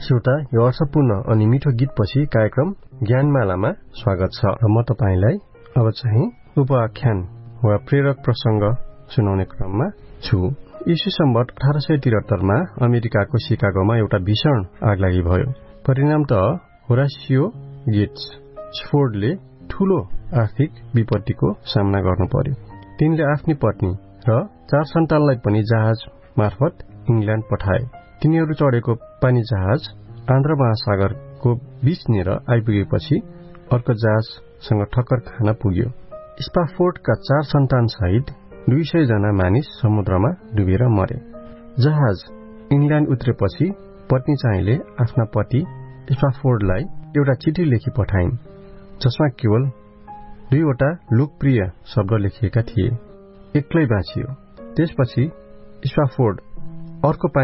श्रोता, यो अर्थपूर्ण अनि मिठो गीतपछि कार्यक्रम ज्ञानमालामा स्वागत छ र म तपाईलाई अब चाहिँ उपाख्यान वा प्रेरक प्रसंग सुनाउने क्रममा छु। ईस्वी सम्वत 1873 मा अमेरिकाको शिकागोमा एउटा भीषण आगलागी भयो। परिणाम त होरासियो गेट्स स्फोर्डले ठूलो आर्थिक विपत्तिको सामना गर्नु पर्यो। तिनले आफ्नी पत्नी र 4 सन्तानलाई पनि जहाज मार्फत इंग्ल्याण्ड पठाए। तिनीहरू चढेको पानी जहाज आन्ध्र महासागरको बीचनेर आइपुगेपछि अर्को जहाजसँग ठक्कर खान पुग्यो। स्पाफोर्डका 4 सन्तान सहित 200 जना मानिस समुद्रमा डुबेर मरे। जहाज इंग्ल्याण्ड उत्रेपछि पत्नी चाहिँले आफ्ना पति स्पाफोर्डलाई एउटा चिठी लेखी पठाइन्, जसमा केवल 2 वटा लोकप्रिय शब्द लेखिएका थिए। एक्लै बाँचियो। त्यसपछि स्पाफोर्ड अर्को